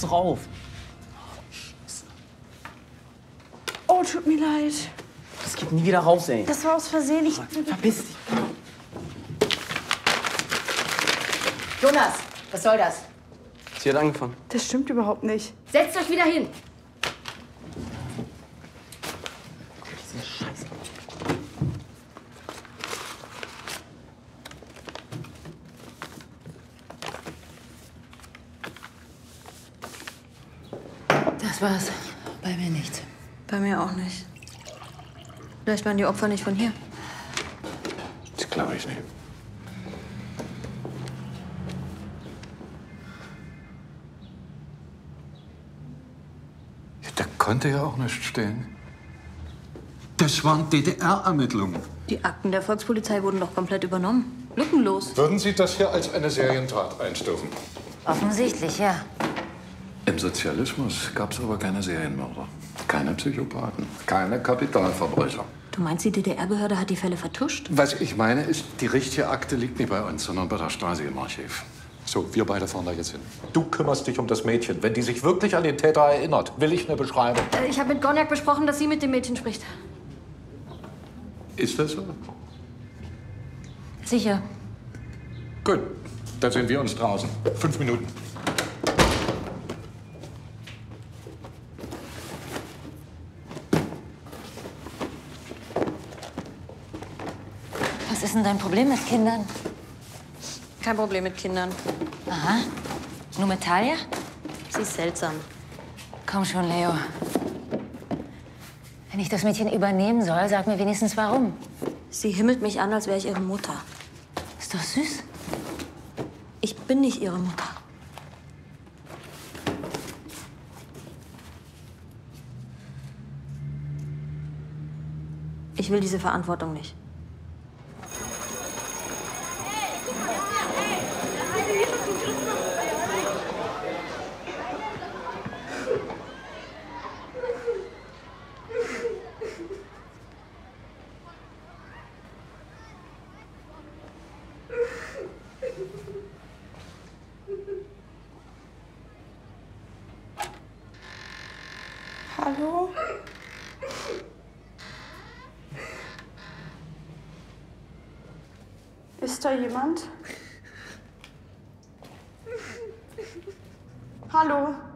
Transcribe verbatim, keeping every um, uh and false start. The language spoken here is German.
drauf. Oh, tut mir leid. Das geht nie wieder raus, ey. Das war aus Versehen. Ich... Verpiss dich. Jonas, was soll das? Sie hat angefangen. Das stimmt überhaupt nicht. Setzt euch wieder hin. Diese Scheiße. Das war's. Bei mir nichts. Bei mir auch nicht. Vielleicht waren die Opfer nicht von hier. Das glaube ich nicht. Ja, da konnte ja auch nichts stehen. Das waren D D R-Ermittlungen. Die Akten der Volkspolizei wurden doch komplett übernommen. Lückenlos. Würden Sie das hier als eine Serientat einstufen? Offensichtlich, ja. Im Sozialismus gab es aber keine Serienmörder, keine Psychopathen, keine Kapitalverbrecher. Du meinst, die D D R-Behörde hat die Fälle vertuscht? Was ich meine ist, die richtige Akte liegt nicht bei uns, sondern bei der Stasi im Archiv. So, wir beide fahren da jetzt hin. Du kümmerst dich um das Mädchen. Wenn die sich wirklich an den Täter erinnert, will ich eine Beschreibung. Äh, ich habe mit Gonjak besprochen, dass sie mit dem Mädchen spricht. Ist das so? Sicher. Gut, dann sehen wir uns draußen. Fünf Minuten. Was ist denn dein Problem mit Kindern? Kein Problem mit Kindern. Aha. Nur mit Talia? Sie ist seltsam. Komm schon, Leo. Wenn ich das Mädchen übernehmen soll, sag mir wenigstens warum. Sie himmelt mich an, als wäre ich ihre Mutter. Ist doch süß. Ich bin nicht ihre Mutter. Ich will diese Verantwortung nicht. Hallo? Ist da jemand? Hallo?